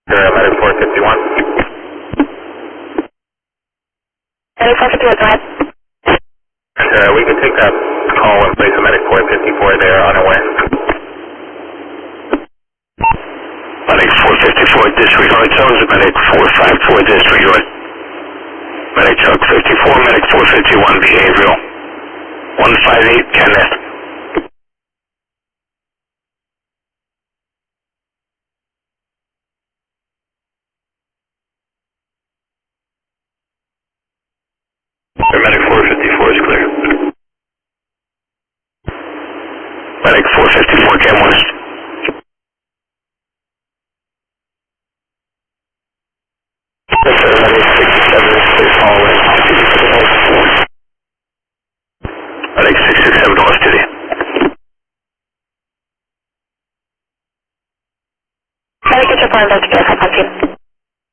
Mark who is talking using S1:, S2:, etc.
S1: Medic 451.
S2: Medic 451, go ahead.
S1: We can take that call and place a Medic 454 there unaware.
S3: Medic 454 disregard zones, Medic 454 disregard. Medic Chuck 54, Medic 451 behavioral. 158 Kenneth.
S1: Medic 454 is clear.
S3: Medic 454 Cam West.
S1: Medic 67 is hallway.
S3: Medic 667 North City.
S2: Medic, get your plan back together, 552.